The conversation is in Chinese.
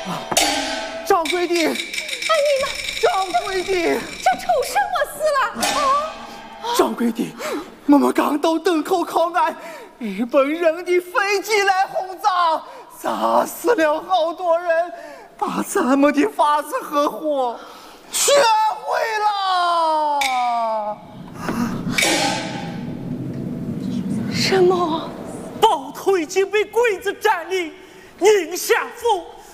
赵贵弟， 哎，你们赵贵弟， 这出什么事了啊？ 赵贵弟，我们刚到登口靠岸，日本人的飞机来轰炸，炸死了好多人，把咱们的法子和火全毁了。 什么？ 宝头已经被鬼子占领，宁夏府